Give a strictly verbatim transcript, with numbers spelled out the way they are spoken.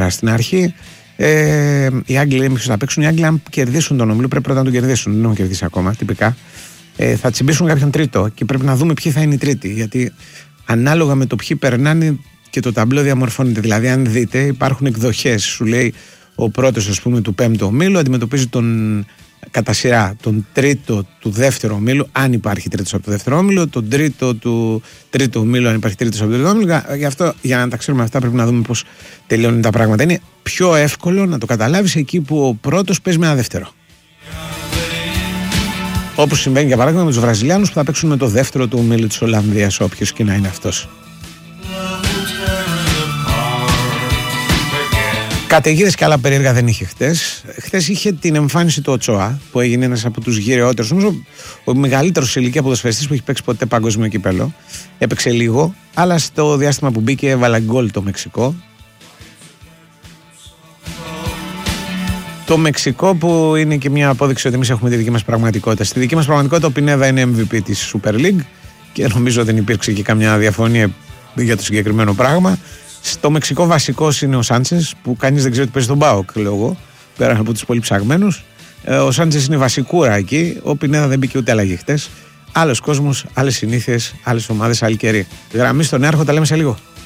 διαφορά στην αρχή. Ε, οι Άγγλοι εμείς θα παίξουν. Οι Άγγλοι, αν κερδίσουν τον όμιλο, πρέπει πρώτα να τον κερδίσουν. Δεν έχουν κερδίσει ακόμα, τυπικά. Ε, θα τσιμπήσουν κάποιον τρίτο και πρέπει να δούμε ποιοι θα είναι οι τρίτοι. Γιατί ανάλογα με το ποιοι περνάνε και το ταμπλό διαμορφώνεται. Δηλαδή, αν δείτε, υπάρχουν εκδοχές. Σου λέει ο πρώτος, ας πούμε, του πέμπτου ομίλου αντιμετωπίζει τον. Κατά σειρά τον τρίτο του δεύτερου ομίλου, αν υπάρχει τρίτος από το δεύτερο όμιλο, τον τρίτο του τρίτου ομίλου, αν υπάρχει τρίτος από το τρίτο όμιλο. Γι' αυτό, για να τα ξέρουμε αυτά, πρέπει να δούμε πώς τελειώνουν τα πράγματα. Είναι πιο εύκολο να το καταλάβεις εκεί που ο πρώτος παίζει με ένα δεύτερο. Όπως συμβαίνει για παράδειγμα με τους Βραζιλιάνους που θα παίξουν με το δεύτερο του ομίλου της Ολλανδίας, όποιος και να είναι αυτός. Καταιγίδες και άλλα περίεργα δεν είχε χτες. Χτες είχε την εμφάνιση του Οτσόα, που έγινε ένας από τους γυραιότερους, νομίζω ο μεγαλύτερος σε ηλικία ποδοσφαιριστής που έχει παίξει ποτέ παγκόσμιο κύπελο. Έπαιξε λίγο, αλλά στο διάστημα που μπήκε έβαλε γκολ το Μεξικό. Το Μεξικό που είναι και μια απόδειξη ότι εμείς έχουμε τη δική μας πραγματικότητα. Στη δική μας πραγματικότητα ο Πινέδα είναι εμ βι πι της Super League και νομίζω δεν υπήρξε και καμιά διαφωνία για το συγκεκριμένο πράγμα. Στο Μεξικό βασικός είναι ο Σάντσες, που κανείς δεν ξέρει ότι παίζει τον ΠΑΟΚ, λέω εγώ, πέραν από τους πολύ ψαγμένους. Ο Σάντσες είναι βασικούρα εκεί, ο Πινέδα δεν μπήκε ούτε αλλαγή χτες. Άλλος κόσμος, άλλες συνήθειες, άλλες ομάδες, άλλη καιρή. Γραμμή στον Νέαρχο, τα λέμε σε λίγο.